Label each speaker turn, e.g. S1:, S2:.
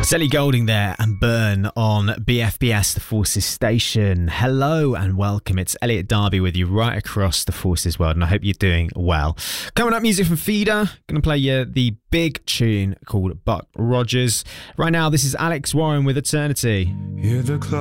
S1: That's Ellie Goulding there and Burn on BFBS, the Forces station. Hello and welcome. It's Elliot Darby with you right across the Forces world, and I hope you're doing well. Coming up, music from Feeder. Going to play you the big tune called Buck Rogers. Right now, this is Alex Warren with Eternity.
S2: Hear the